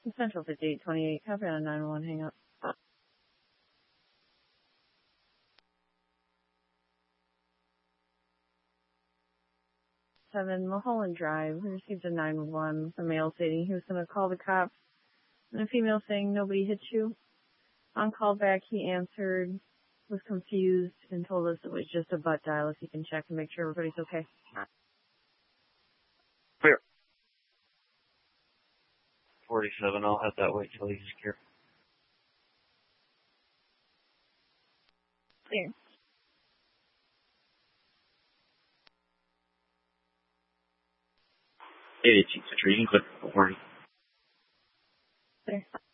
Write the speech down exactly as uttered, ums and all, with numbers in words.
Central fifty-eight twenty-eight, copy on nine one one, hang up. seven Mulholland Drive, we received a nine one one, a male stating he was going to call the cops, and a female saying nobody hit you. On call back, he answered, was confused, and told us it was just a butt dial if you can check and make sure everybody's okay. Clear. forty-seven, I'll have that wait till he's secure. Clear. eighty-eight, you can click. Don't worry. Clear.